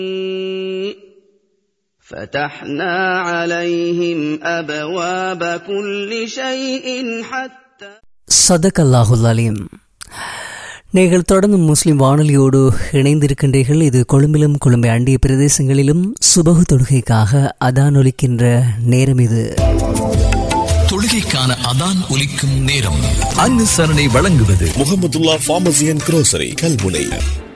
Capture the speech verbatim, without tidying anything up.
فتحنا عليهم أبواب كل شيء حتى صدق الله العليم. நீங்கள் தொடர்ந்து முஸ்லிம் வானொலியோடு இணைந்திருக்கின்றீர்கள். இது கொழும்பிலும் கொழும்பை அண்டிய பிரதேசங்களிலும் சுபகு தொழுகைக்காக அதான் ஒலிக்கின்ற நேரம். இது தொழுகைக்கான அதான் ஒலிக்கும் நேரம். அனுசரணை வழங்குவது Mahmudullah pharmacy and grocery Kalmunai.